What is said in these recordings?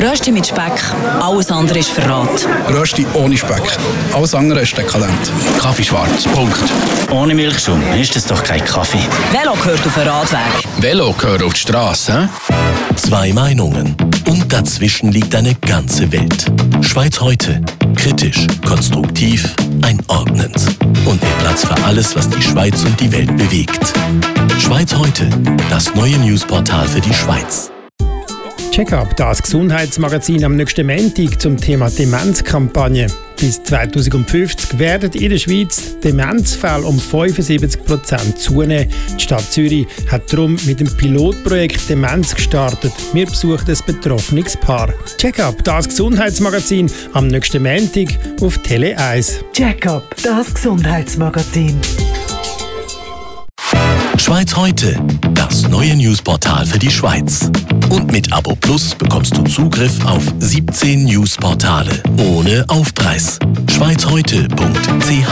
Rösti mit Speck, alles andere ist Verrat. Rösti ohne Speck, alles andere ist dekadent. Kaffee schwarz, Punkt. Ohne Milchschaum ist das doch kein Kaffee. Velo gehört auf den Radweg. Velo gehört auf die Straße. Zwei Meinungen und dazwischen liegt eine ganze Welt. Schweiz heute. Kritisch, konstruktiv, einordnend. Und mit Platz für alles, was die Schweiz und die Welt bewegt. Schweiz heute, das neue Newsportal für die Schweiz. Check-up, das Gesundheitsmagazin am nächsten Montag zum Thema Demenzkampagne. Bis 2050 werden in der Schweiz Demenzfälle um 75% zunehmen. Die Stadt Zürich hat darum mit dem Pilotprojekt Demenz gestartet. Wir besuchen ein betroffenes Paar. Check-up, das Gesundheitsmagazin am nächsten Montag auf Tele 1. Check-up, das Gesundheitsmagazin. Schweiz heute, das neue Newsportal für die Schweiz. Und mit Abo Plus bekommst du Zugriff auf 17 Newsportale ohne Aufpreis. schweizheute.ch.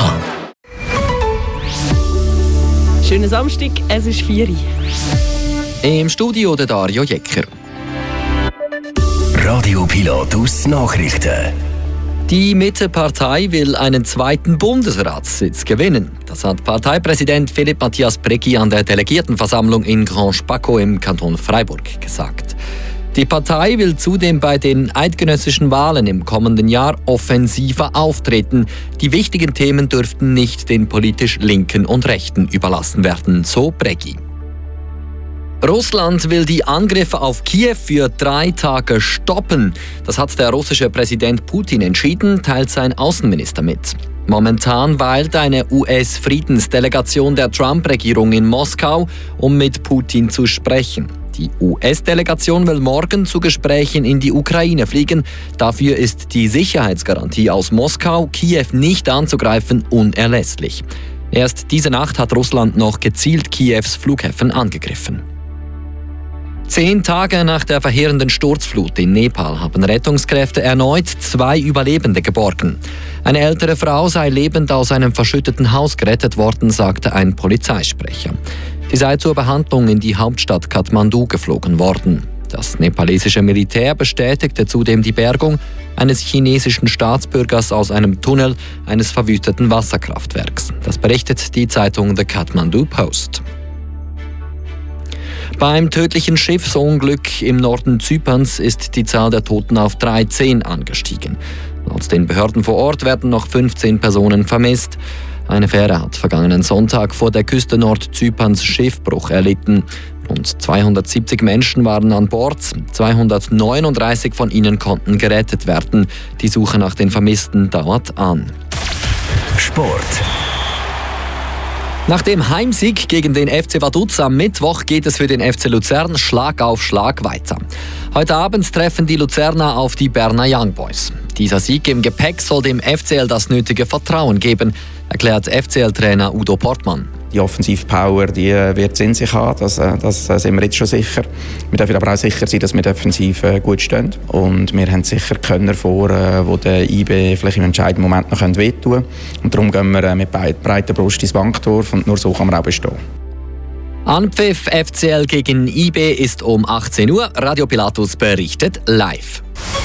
Schönen Samstag, es ist 4 Uhr. Im Studio der Dario Jecker. Radio Pilatus Nachrichten. Die Mittepartei will einen zweiten Bundesratssitz gewinnen. Das hat Parteipräsident Philipp Matthias Breggi an der Delegiertenversammlung in Grand Spaco im Kanton Freiburg gesagt. Die Partei will zudem bei den eidgenössischen Wahlen im kommenden Jahr offensiver auftreten. Die wichtigen Themen dürften nicht den politisch Linken und Rechten überlassen werden, so Breggi. Russland will die Angriffe auf Kiew für 3 Tage stoppen. Das hat der russische Präsident Putin entschieden, teilt sein Außenminister mit. Momentan weilt eine US-Friedensdelegation der Trump-Regierung in Moskau, um mit Putin zu sprechen. Die US-Delegation will morgen zu Gesprächen in die Ukraine fliegen. Dafür ist die Sicherheitsgarantie aus Moskau, Kiew nicht anzugreifen, unerlässlich. Erst diese Nacht hat Russland noch gezielt Kiews Flughäfen angegriffen. 10 Tage nach der verheerenden Sturzflut in Nepal haben Rettungskräfte erneut 2 Überlebende geborgen. Eine ältere Frau sei lebend aus einem verschütteten Haus gerettet worden, sagte ein Polizeisprecher. Sie sei zur Behandlung in die Hauptstadt Kathmandu geflogen worden. Das nepalesische Militär bestätigte zudem die Bergung eines chinesischen Staatsbürgers aus einem Tunnel eines verwüsteten Wasserkraftwerks. Das berichtet die Zeitung The Kathmandu Post. Beim tödlichen Schiffsunglück im Norden Zyperns ist die Zahl der Toten auf 13 angestiegen. Laut den Behörden vor Ort werden noch 15 Personen vermisst. Eine Fähre hat vergangenen Sonntag vor der Küste Nordzyperns Schiffbruch erlitten. Rund 270 Menschen waren an Bord, 239 von ihnen konnten gerettet werden. Die Suche nach den Vermissten dauert an. Sport. Nach dem Heimsieg gegen den FC Vaduz am Mittwoch geht es für den FC Luzern Schlag auf Schlag weiter. Heute Abend treffen die Luzerner auf die Berner Young Boys. Dieser Sieg im Gepäck soll dem FCL das nötige Vertrauen geben, erklärt FCL-Trainer Udo Portmann. Die Offensivpower, die wird es in sich haben, das sind wir jetzt schon sicher. Wir dürfen aber auch sicher sein, dass wir defensiv gut stehen. Und wir haben sicher Könner vor, die der IB vielleicht im entscheidenden Moment noch wehtun können. Und darum gehen wir mit breiter Brust ins Banktor und nur so kann man auch bestehen. Anpfiff FCL gegen IB ist um 18 Uhr. Radio Pilatus berichtet live.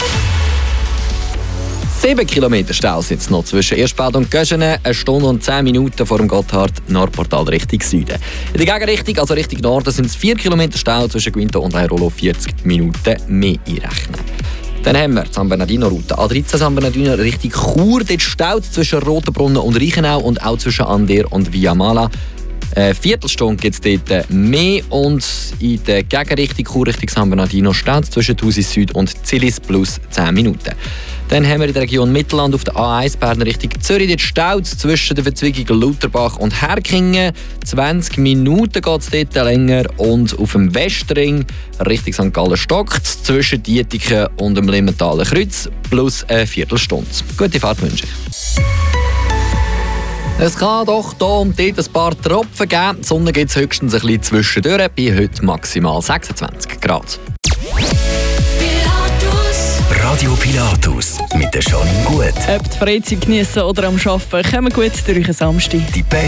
7 Kilometer Stau sind noch zwischen Erstbad und Göschene, 1 Stunde und 10 Minuten vor dem Gotthard-Nordportal Richtung Süden. In der Gegenrichtung, also Richtung Norden, sind es 4 Kilometer Stau zwischen Guinto und Airolo, 40 Minuten mehr einrechnen. Dann haben wir die San Bernardino-Route A13 San Bernardino Richtung Chur. Dort staut zwischen Rotenbrunnen und Reichenau und auch zwischen Ander und Via Mala. Eine Viertelstunde gibt es dort mehr und in der Gegenrichtung Chur Richtung San Bernardino staut zwischen Thusis Süd und Zillis plus 10 Minuten. Dann haben wir in der Region Mittelland auf der A1 Berner Richtung Zürich. Dort staut zwischen der Verzweigung Lauterbach und Herkingen. 20 Minuten geht es dort länger. Und auf dem Westring Richtung St. Gallen stockt zwischen Dietiken und dem Limmentaler Kreuz plus eine Viertelstunde. Gute Fahrt wünsche ich. Es kann doch hier und dort ein paar Tropfen geben. Die Sonne gibt es höchstens ein bisschen zwischendurch, bei heute maximal 26 Grad. Radio Pilatus mit der Janine Gut. Ob die Freizeit genießen oder am Arbeiten, kommen gut durch den Samstag.